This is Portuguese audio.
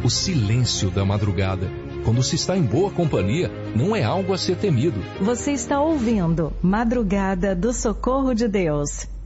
O silêncio da madrugada, quando se está em boa companhia, não é algo a ser temido. Você está ouvindo Madrugada do Socorro de Deus.